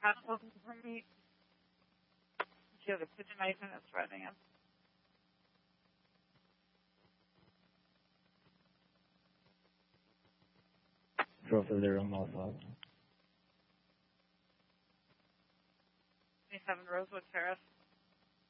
Looking for me. She has a kitchen knife and it's threatening him. Drove to their own motherfucker. 27 Rosewood Terrace.